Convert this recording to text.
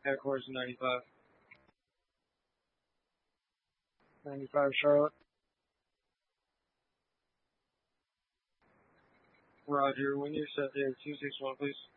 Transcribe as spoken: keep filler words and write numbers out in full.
Headquarters ninety-five. ninety-five Charlotte. Roger, when you're set there, two six one, please.